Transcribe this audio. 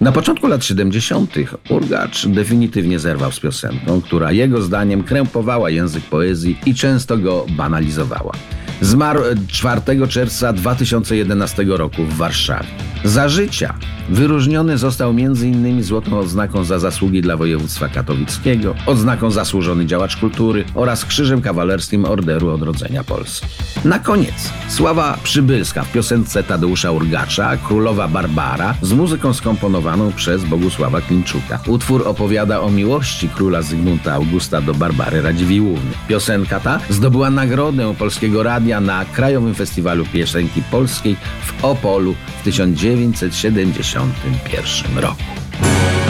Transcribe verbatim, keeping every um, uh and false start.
Na początku lat siedemdziesiątych Urgacz definitywnie zerwał z piosenką, która jego zdaniem krępowała język poezji i często go banalizowała. Zmarł czwartego czerwca dwa tysiące jedenastego roku w Warszawie. Za życia wyróżniony został między innymi złotą odznaką za zasługi dla województwa katowickiego, odznaką zasłużony działacz kultury oraz krzyżem kawalerskim Orderu Odrodzenia Polski. Na koniec sława przybylska w piosence Tadeusza Urgacza Królowa Barbara z muzyką skomponowaną przez Bogusława Klinczuka. Utwór opowiada o miłości króla Zygmunta Augusta do Barbary Radziwiłłówny. Piosenka ta zdobyła nagrodę Polskiego Radia na Krajowym Festiwalu Piosenki Polskiej w Opolu w tysiąc dziewięćset siedemdziesiątym pierwszym roku.